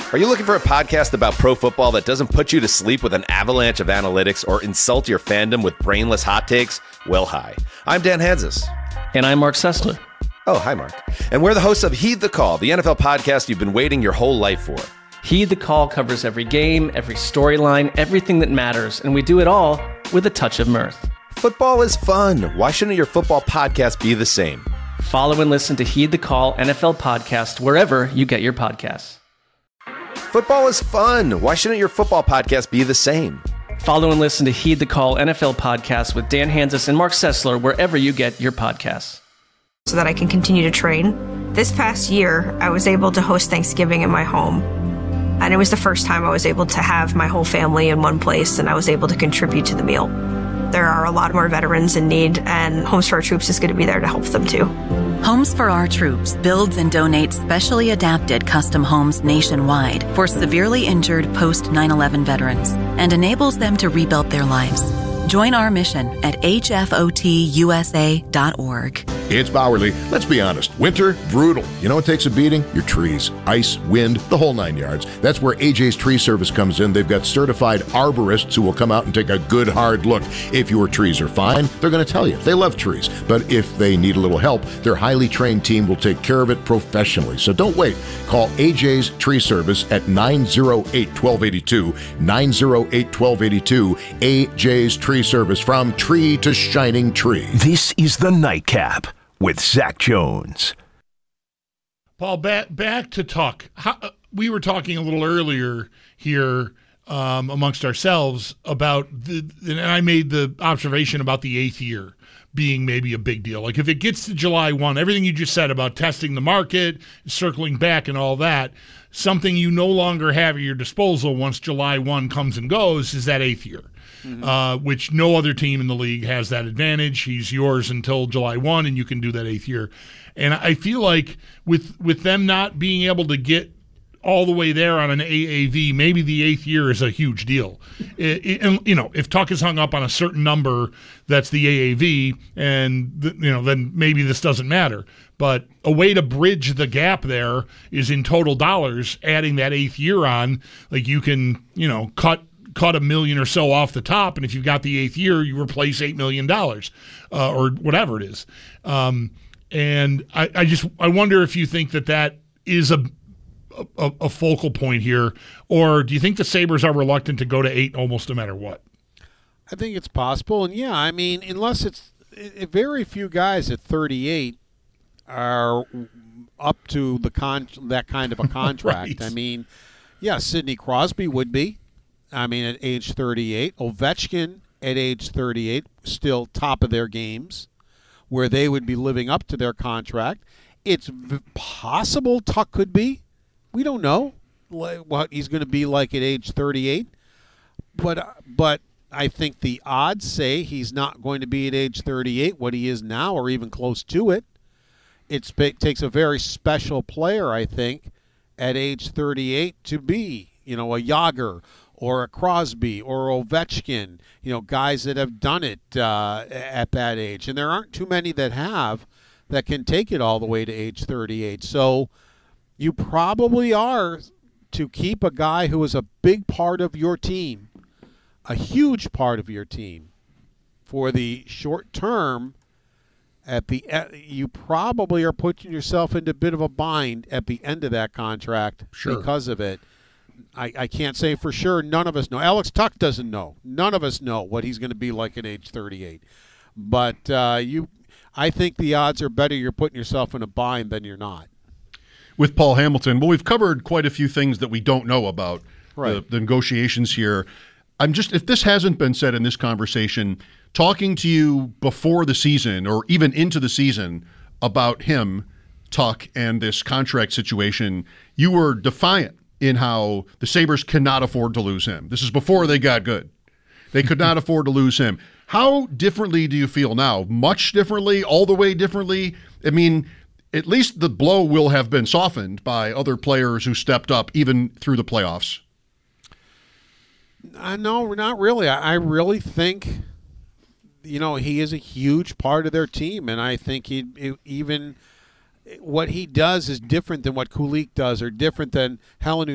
Are you looking for a podcast about pro football that doesn't put you to sleep with an avalanche of analytics or insult your fandom with brainless hot takes? Well, hi. I'm Dan Hanzus. And I'm Mark Sessler. Oh, hi, Mark. And we're the hosts of Heed the Call, the NFL podcast you've been waiting your whole life for. Heed the Call covers every game, every storyline, everything that matters, and we do it all with a touch of mirth. Football is fun. Why shouldn't your football podcast be the same? Follow and listen to Heed the Call NFL podcast wherever you get your podcasts. Football is fun. Why shouldn't your football podcast be the same? Follow and listen to Heed the Call NFL podcast with Dan Hanzus and Mark Sessler wherever you get your podcasts. So that I can continue to train. This past year, I was able to host Thanksgiving in my home. And it was the first time I was able to have my whole family in one place, and I was able to contribute to the meal. There are a lot more veterans in need, and Homes for Our Troops is going to be there to help them too. Homes for Our Troops builds and donates specially adapted custom homes nationwide for severely injured post-9/11 veterans and enables them to rebuild their lives. Join our mission at hfotusa.org. It's Bowerly. Let's be honest. Winter, brutal. You know what takes a beating? Your trees. Ice, wind, the whole 9 yards. That's where AJ's Tree Service comes in. They've got certified arborists who will come out and take a good hard look. If your trees are fine, they're going to tell you. They love trees. But if they need a little help, their highly trained team will take care of it professionally. So don't wait. Call AJ's Tree Service at 908-1282. 908-1282. AJ's Tree Service, from tree to shining tree. This is the Nightcap with Zach Jones. Paul, back to talk. We were talking a little earlier here amongst ourselves about and I made the observation about the 8th year being maybe a big deal. Like if it gets to July 1, everything you just said about testing the market, circling back and all that, something you no longer have at your disposal once July 1 comes and goes is that 8th year. Which no other team in the league has that advantage. He's yours until July 1, and you can do that 8th year. And I feel like with them not being able to get all the way there on an AAV, maybe the 8th year is a huge deal. And if Tuck is hung up on a certain number, that's the AAV, and then maybe this doesn't matter. But a way to bridge the gap there is in total dollars, adding that 8th year on. Like you can, cut $1 million or so off the top, and if you've got the 8th year, you replace $8 million or whatever it is. And I wonder if you think that is a focal point here, or do you think the Sabres are reluctant to go to 8 almost no matter what? I think it's possible, and unless it's very few guys at 38 are up to that kind of a contract. Right. Sidney Crosby would be. At age 38. Ovechkin at age 38, still top of their games, where they would be living up to their contract. It's possible Tuck could be. We don't know what he's going to be like at age 38. But I think the odds say he's not going to be at age 38 what he is now, or even close to it. It takes a very special player, I think, at age 38 to be, a Jágr or a Crosby or Ovechkin, guys that have done it at that age. And there aren't too many that can take it all the way to age 38. So you probably are, to keep a guy who is a big part of your team, a huge part of your team, for the short term, you probably are putting yourself into a bit of a bind at the end of that contract because of it. I can't say for sure. None of us know. Alex Tuck doesn't know. None of us know what he's going to be like at age 38. But I think the odds are better you're putting yourself in a bind than you're not. With Paul Hamilton, well, we've covered quite a few things that we don't know about the negotiations here. If this hasn't been said in this conversation, talking to you before the season or even into the season about him, Tuck, and this contract situation, you were defiant in how the Sabres cannot afford to lose him. This is before they got good. They could not afford to lose him. How differently do you feel now? Much differently? All the way differently? At least the blow will have been softened by other players who stepped up even through the playoffs. No, not really. I really think, he is a huge part of their team, and I think even what he does is different than what Kulich does, or different than Helen